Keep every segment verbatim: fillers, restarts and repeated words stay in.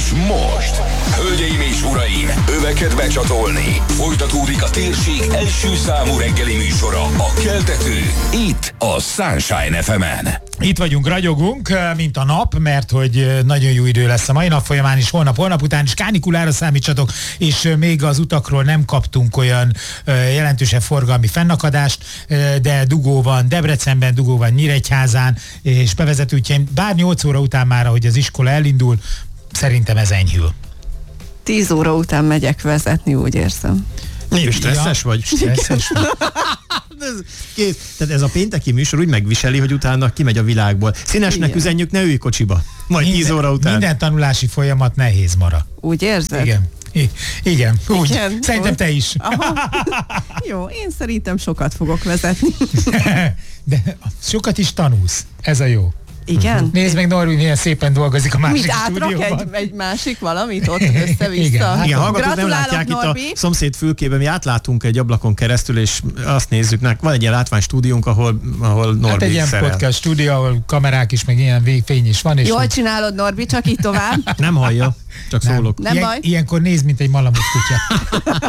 most, hölgyeim és uraim, öveket becsatolni. Folytatódik a térség első számú reggeli műsora, a Keltető, itt a Sunshine ef emen. Itt vagyunk, ragyogunk, mint a nap, mert hogy nagyon jó idő lesz a mai nap folyamán is, holnap, holnap után is kánikulára számítsatok, és még az utakról nem kaptunk olyan jelentősebb forgalmi fennakadást, de dugó van Debrecenben, dugó van Nyíregyházán, és bevezető útjain, bár nyolc óra után már, ahogy az iskola elindul, szerintem ez enyhül. tíz óra után megyek vezetni, úgy érzem. Mi, stresszes vagy? Stresszes vagy. ez, kész. Tehát ez a pénteki műsor úgy megviseli, hogy utána kimegy a világból. Színesnek Igen. üzenjük, ne ülj kocsiba. Majd Minden, tíz óra után. Minden tanulási folyamat nehéz mara. Úgy érzed? Igen. I- igen, úgy. Igen, Szerintem úgy. te is. Aha. Jó, én szerintem sokat fogok vezetni. De sokat is tanulsz. Ez a jó. Igen? Nézd meg, Norbi, milyen szépen dolgozik a másik Mit átrak stúdióban. egy, egy másik valamit ott össze-vissza? Igen. Igen, hallgatók nem Gratulálok, látják Norbi. itt a szomszéd fülkében, mi átlátunk egy ablakon keresztül, és azt nézzük, van egy ilyen látványstúdiónk, ahol, ahol Norbi Hát egy ilyen szerel. podcast stúdió, ahol kamerák is, meg ilyen végfény is van. És Jól hogy... csinálod, Norbi, csak így tovább. Nem hallja, csak Nem. szólok. Nem Ilyen, baj. Ilyenkor néz, mint egy malamut kutya.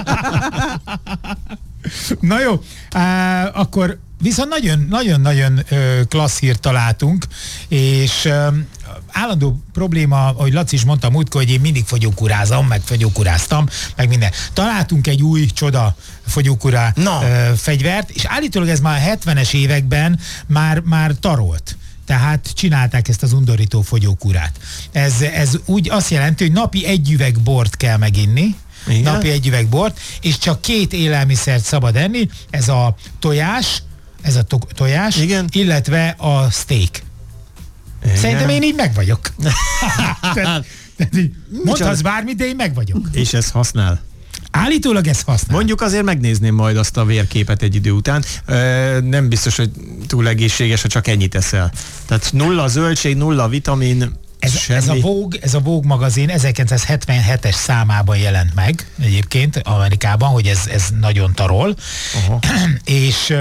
Na jó, á, akkor viszont nagyon-nagyon klassz hírt találtunk, és ö, állandó probléma, ahogy Laci is mondta múltkor, hogy én mindig fogyókurázom, meg fogyókuráztam, meg minden. Találtunk egy új csoda fogyókurá Na. ö, fegyvert, és állítólag ez már a hetvenes években már, már tarolt. Tehát csinálták ezt az undorító fogyókurát. Ez, ez úgy azt jelenti, hogy napi egy üveg bort kell meginni, Igen? napi egy üveg bort, és csak két élelmiszert szabad enni, ez a tojás, ez a to- tojás, Igen? illetve a steak. Igen. Szerintem én így meg vagyok. Tehát, tehát így mondhatsz bármit, de én meg vagyok. És ez használ. Állítólag ez használ. Mondjuk azért megnézném majd azt a vérképet egy idő után. Ö, nem biztos, hogy túl egészséges, ha csak ennyit eszel. Tehát nulla zöldség, nulla vitamin, Ez, semmi. ez, a Vogue, ez a Vogue magazin ezerkilencszázhetvenhetes számában jelent meg egyébként Amerikában, hogy ez, ez nagyon tarol. Aha. és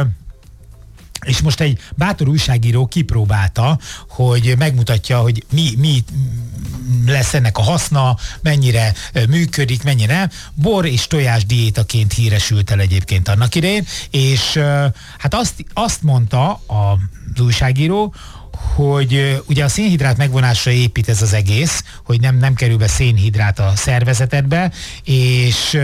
és most egy bátor újságíró kipróbálta, hogy megmutatja, hogy mi, mi lesz ennek a haszna, mennyire működik, mennyire. Bor és tojás diétaként híresült el egyébként annak idején, és hát azt, azt mondta az újságíró, hogy ugye a szénhidrát megvonásra épít ez az egész, hogy nem, nem kerül be szénhidrát a szervezetedbe, és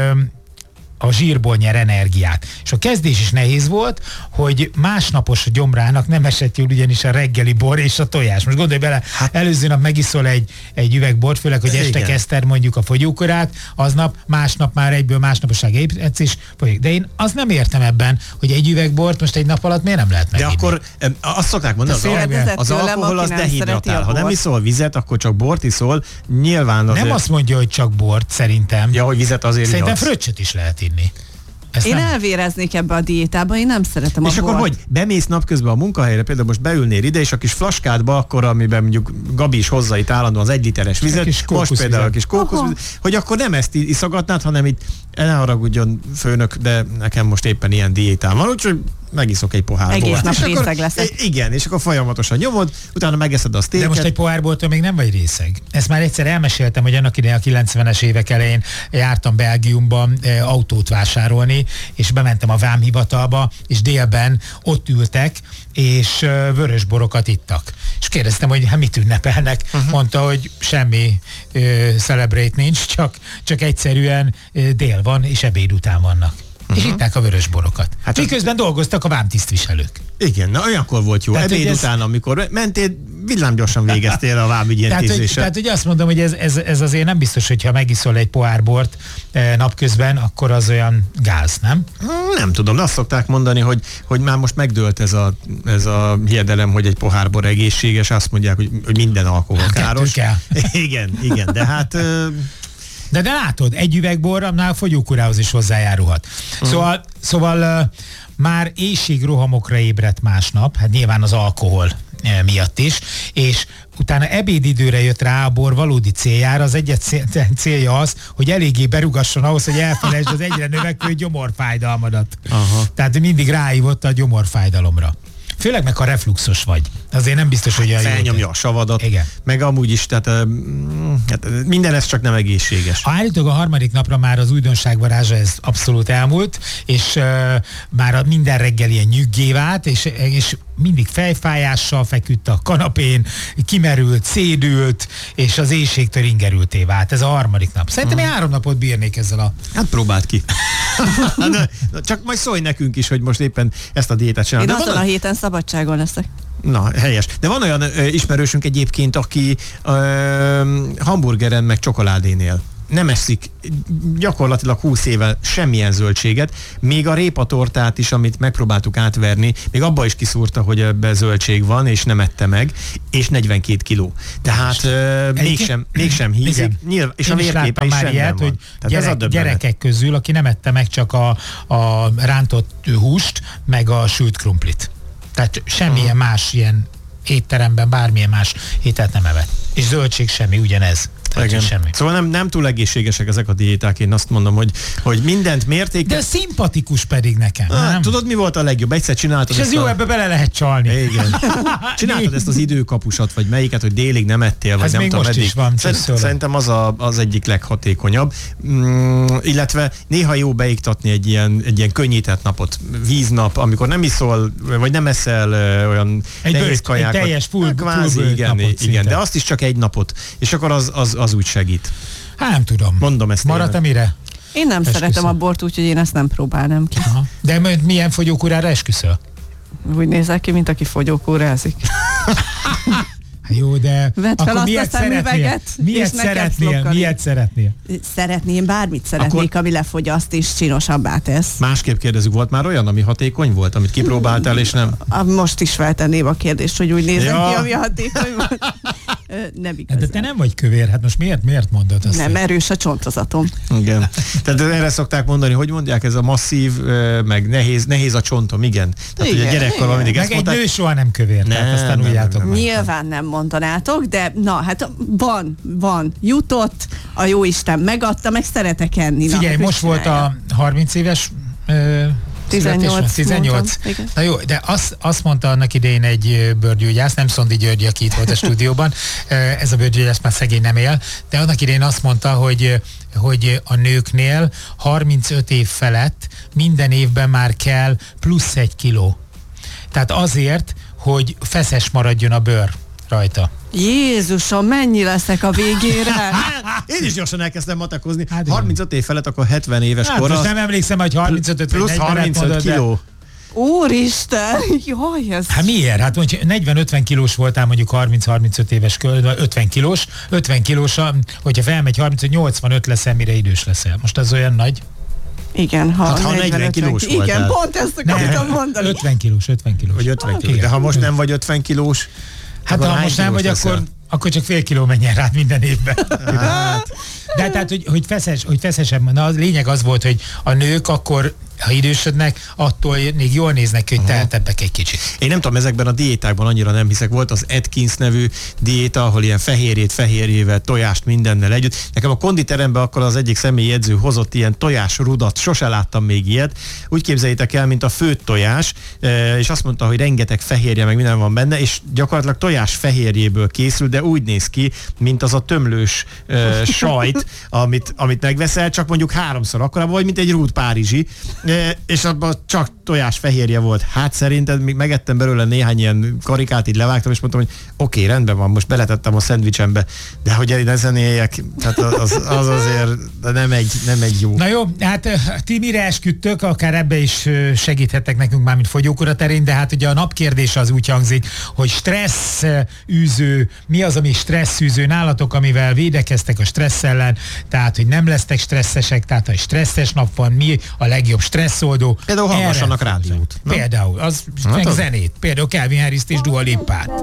a zsírból nyer energiát. És a kezdés is nehéz volt, hogy másnapos a gyomrának nem esett jól ugyanis a reggeli bor és a tojás. Most gondolj bele, hát, előző nap megiszol egy, egy üveg bort, főleg, hogy este kezdted mondjuk a fogyókurát, aznap, másnap már egyből másnaposság edzés, de én azt nem értem ebben, hogy egy üveg bort most egy nap alatt miért nem lehet De meginni. akkor em, azt szokták mondani, az, Kérdezett al- az tőlem, alkohol aki az nem dehidratál. szereti a Ha nem bort. iszol vizet, akkor csak bort iszol. Nyilván azért... Nem azt mondja, hogy csak bort, szerintem. Ja, hogy vizet azért Szerintem ihatsz. fröccsöt is lehet inni. Ezt Én nem... elvéreznék ebbe a diétába, én nem szeretem a És akkor bort. hogy? Bemész napközben a munkahelyre, például most beülnél ide, és a kis flaskádba, akkor amiben mondjuk Gabi is hozza itt állandóan az egy literes vizet, kis most kókuszvizet. például a kis kókuszvizet, hogy akkor nem ezt iszogatnád, hanem itt ne haragudjon főnök, de nekem most éppen ilyen diétám van, úgyhogy megiszok egy pohár Egész bort. nap És akkor- részeg leszek. Igen, és akkor folyamatosan nyomod, utána megeszed a De sztéket. most egy pohárboltól még nem vagy részeg. Ezt már egyszer elmeséltem, hogy annak idején a kilencvenes évek elején jártam Belgiumban e, autót vásárolni, és bementem a vámhivatalba, és délben ott ültek, és e, vörös borokat ittak. És kérdeztem, hogy hát mit ünnepelnek. Uh-huh. Mondta, hogy semmi e, celebrate nincs, csak, csak egyszerűen e, dél van, és ebéd után vannak. Uh-huh. És itták a vörös borokat. Hát miközben dolgoztak a vámtisztviselők. Igen, na olyankor volt jó. Tehát, Ebéd hogy ez- után, amikor mentél, villámgyorsan végeztél a vámügyi Tehát hogy, intézéssel. tehát, hogy azt mondom, hogy ez, ez, ez azért nem biztos, hogyha megiszol egy pohár bort eh, napközben, akkor az olyan gáz, nem? Nem tudom, de azt szokták mondani, hogy, hogy már most megdőlt ez a, ez a hiedelem, hogy egy pohár bor egészséges, azt mondják, hogy, hogy minden alkohol Hát, káros. kettő kell. Igen, igen, de hát... ö, De de látod, egy üveg bor annál fogyókurához is hozzájárulhat. Uh-huh. Szóval, szóval uh, már éjségrohamokra ébredt másnap, hát nyilván az alkohol uh, miatt is, és utána ebédidőre jött rá a bor valódi céljára, az egyet célja az, hogy eléggé berugasson ahhoz, hogy elfelejtsd az egyre növekvő gyomorfájdalmadat. Aha. Tehát mindig ráhívott a gyomorfájdalomra. Főleg meg, ha refluxos vagy. Azért nem biztos, hogy olyan jó. Felnyomja a savadat. Igen. Meg amúgy is, tehát uh, hát minden ez csak nem egészséges. Állítólag a harmadik napra már az újdonság varázsa ez abszolút elmúlt, és uh, már a minden reggel ilyen nyüggé vált, és, és mindig fejfájással feküdt a kanapén, kimerült, szédült, és az éjségtől ingerülté vált. Ez a harmadik nap. Szerintem én három napot bírnék ezzel a... Hát próbáld ki. na, csak majd szólj nekünk is, hogy most éppen ezt a diétát csinálod. Én azon a héten szabadságon leszek. Na, helyes. De van olyan ö, ismerősünk egyébként, aki ö, hamburgeren meg csokoládénél nem eszik gyakorlatilag húsz éve semmilyen zöldséget, még a répatortát is, amit megpróbáltuk átverni, még abba is kiszúrta, hogy ebbe zöldség van, és nem ette meg, és negyvenkét kiló. Tehát uh, mégsem, mégsem hízik. Nyilván, és Én a vérképe is rendben ilyet, van. hogy gyerek, gyerek, gyerekek közül, aki nem ette meg csak a, a rántott húst, meg a sült krumplit. Tehát semmilyen uh-huh. más ilyen étteremben, bármilyen más ételt nem evett. És zöldség semmi, ugyanez. Semmi. Szóval nem, nem túl egészségesek ezek a diéták, én azt mondom, hogy, hogy mindent mértéke. De szimpatikus pedig nekem. Ah, nem? Tudod, mi volt a legjobb? Egyszer csináltad. És ez jó, a... ebbe bele lehet csalni. Igen. Csináltad ezt az időkapusat, vagy melyiket, hogy délig nem ettél, vagy ez nem még tudom, most eddig. is van. Szerint, szerintem az a, az egyik leghatékonyabb. Mm, illetve néha jó beiktatni egy ilyen, egy ilyen könnyített napot. Víznap, amikor nem iszol, vagy nem eszel ö, olyan egy nehéz bőt, kajákat. egy teljes full, kvázi, full igen, napot igen, de azt is csak egy napot. És akkor az, az, az úgy segít. Hát nem tudom. Mondom ezt. Maradt-e mire? Én nem Esküszöm. szeretem a bort, úgyhogy én ezt nem próbálnám ki. Aha. De milyen fogyókúrára esküszöl? Úgy nézel ki, mint aki fogyókúrázik. Jó, de Vedd fel akkor azt miért a szemüveget, szeretnél? Miért és neked szeretnél? szlokkani. Miért szeretnél? Szeretném, bármit szeretnék, Akkor... ami lefogyaszt és csinosabbá tesz. Másképp kérdezzük, volt már olyan, ami hatékony volt, amit kipróbáltál, és nem? Most is feltenném a kérdést, hogy úgy nézem Ja. ki, ami hatékony volt. Nem igaz. De te nem vagy kövér, hát most miért, miért mondod azt? Nem, erős a csontozatom. Igen. Tehát erre szokták mondani, hogy mondják, ez a masszív, meg nehéz, nehéz a csontom, igen. Tehát Igen, ugye gyerekkorban mindig Meg ezt egy mondták. nő soha nem kövér, Nem, tehát azt tanuljátok nem, nem, meg. Nyilván nem mondanátok, de na, hát van, van, jutott, a jóisten megadta, meg szeretek enni. Figyelj, na, most volt a harminc éves ö, tizennyolc. tizennyolc. Igen. Na jó, de azt, azt mondta annak idején egy bőrgyógyász, nem Szondi György, aki itt volt a stúdióban, ez a bőrgyógyász már szegény nem él, de annak idején azt mondta, hogy, hogy a nőknél harmincöt év felett minden évben már kell plusz egy kiló. Tehát azért, hogy feszes maradjon a bőr rajta. Jézusom, mennyi leszek a végére? Én is gyorsan elkezdtem matekozni. Hát harmincöt év felett, akkor hetven éves Hát korra. most nem emlékszem, hogy harmincötöt plusz harmincöt kiló. Úristen, jaj, ez... Hát miért? Hát mondjuk negyven-ötven kilós voltál mondjuk harminc-harmincöt éves kör, vagy ötven kilós, ötven kilós, hogyha felmegy harmincöt, nyolcvanöt leszel, mire idős leszel. Most az olyan nagy? Igen, ha, Hát, ha negyven kilós Igen, voltál. pont ezt akartam mondani. ötven kilós, ötven kilós. Vagy ötven kilós. Igen. De ha most nem vagy ötven kilós, Hát akkor ha hány most nem kilós vagy, leszel? akkor, akkor csak fél kiló menjen rád minden évben. Hát. De tehát, hogy, hogy, feszes, hogy feszesebb, na a lényeg az volt, hogy a nők akkor, ha idősödnek, attól még jól néznek ki, hogy tehetebbek egy kicsit. Én nem tudom, ezekben a diétákban annyira nem hiszek. Volt az Atkins nevű diéta, ahol ilyen fehérjét, fehérjével, tojást mindennel együtt. Nekem a konditeremben akkor az egyik személyi edző hozott ilyen tojásrudat, sose láttam még ilyet. Úgy képzeljétek el, mint a főtt tojás, és azt mondta, hogy rengeteg fehérje, meg minden van benne, és gyakorlatilag tojás fehérjéből készül, de úgy néz ki, mint az a tömlős uh, sajt, amit, amit megveszel, csak mondjuk háromszor akkorában, vagy mint egy rút párizsi, e, és abban csak tojás fehérje volt. Hát szerinted még megettem belőle néhány ilyen karikát, így levágtam, és mondtam, hogy oké, okay, rendben van, most beletettem a szendvicsembe, de hogy én ezen éljek, tehát az, az azért nem egy, nem egy jó. Na jó, hát ti mire esküdtök, akár ebbe is segíthettek nekünk már, mint fogyókúra terén, de hát ugye a napkérdés az úgy hangzik, hogy stresszűző, mi az, ami stresszűző nálatok, amivel védekeztek a stressz ellen, tehát, hogy nem lesztek stresszesek, tehát ha stresszes nap van, mi a legjobb stresszoldó. Például hallgassanak rádiót. Például, az, Hát meg az... zenét. Például Calvin Harris-t és Dua Lipát.